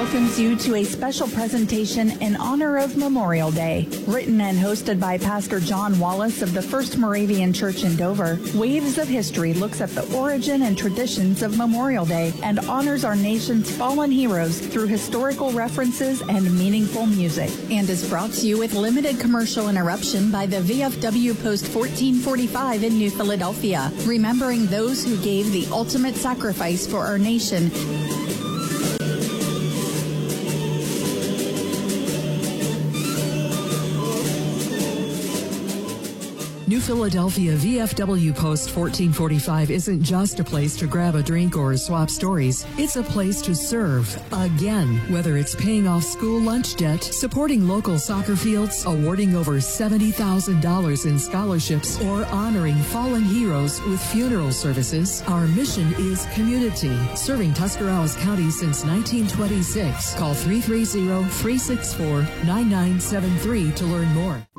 welcomes you to a special presentation in honor of Memorial Day. Written and hosted by Pastor John Wallace of the First Moravian Church in Dover, Waves of History looks at the origin and traditions of Memorial Day and honors our nation's fallen heroes through historical references and meaningful music. And is brought to you with limited commercial interruption by the VFW Post 1445 in New Philadelphia, remembering those who gave the ultimate sacrifice for our nation. New Philadelphia VFW Post 1445 isn't just a place to grab a drink or swap stories. It's a place to serve again, whether it's paying off school lunch debt, supporting local soccer fields, awarding over $70,000 in scholarships, or honoring fallen heroes with funeral services. Our mission is community, serving Tuscarawas County since 1926. Call 330-364-9973 to learn more.